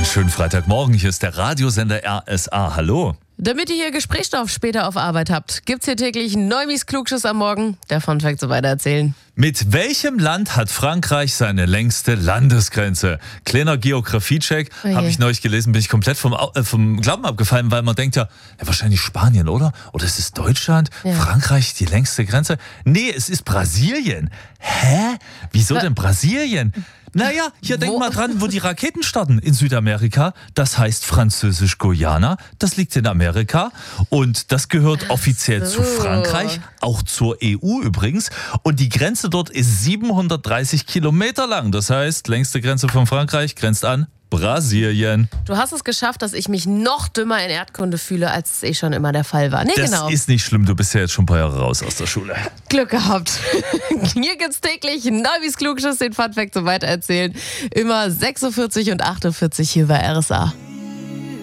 Einen schönen Freitagmorgen, hier ist der Radiosender RSA. Hallo. Damit ihr hier Gesprächsstoff später auf Arbeit habt, gibt's hier täglich Neumis Klugschiss am Morgen. Der Funfact so weiter erzählen. Mit welchem Land hat Frankreich seine längste Landesgrenze? Kleiner Geografie-Check, habe ich neulich gelesen, bin ich komplett vom Glauben abgefallen, weil man denkt ja, wahrscheinlich Spanien, oder? Oder ist es Deutschland? Ja. Frankreich, die längste Grenze? Nee, es ist Brasilien. Hä? Wieso denn Brasilien? Naja, hier denk mal dran, wo die Raketen starten in Südamerika. Das heißt Französisch-Guyana. Das liegt in Amerika. Und das gehört offiziell zu Frankreich, auch zur EU übrigens. Und die Grenze dort ist 730 Kilometer lang. Das heißt, längste Grenze von Frankreich grenzt an Brasilien. Du hast es geschafft, dass ich mich noch dümmer in Erdkunde fühle, als es schon immer der Fall war. Nee, das ist nicht schlimm, du bist ja jetzt schon ein paar Jahre raus aus der Schule. Glück gehabt. Hier gibt's täglich Neumis Klugschiss, den Funfact so weiter erzählen. Immer 6.40 und 8.40 hier bei RSA.